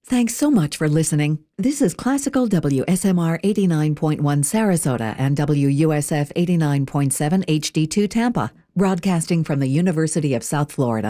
Thanks so much for listening. This is Classical WSMR 89.1 Sarasota and WUSF 89.7 HD2 Tampa, broadcasting from the University of South Florida.